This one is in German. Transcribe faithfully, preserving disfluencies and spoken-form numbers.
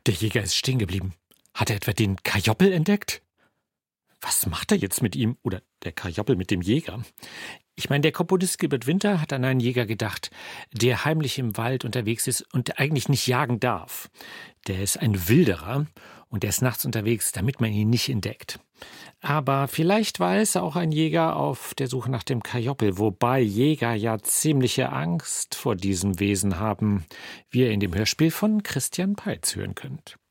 Der Jäger ist stehen geblieben. Hat er etwa den Kajoppel entdeckt? Was macht er jetzt mit ihm? Oder der Kajoppel mit dem Jäger? Ich meine, der Komponist Gilbert Winter hat an einen Jäger gedacht, der heimlich im Wald unterwegs ist und eigentlich nicht jagen darf. Der ist ein Wilderer und der ist nachts unterwegs, damit man ihn nicht entdeckt. Aber vielleicht war es auch ein Jäger auf der Suche nach dem Kajoppel, wobei Jäger ja ziemliche Angst vor diesem Wesen haben, wie ihr in dem Hörspiel von Christian Peitz hören könnt.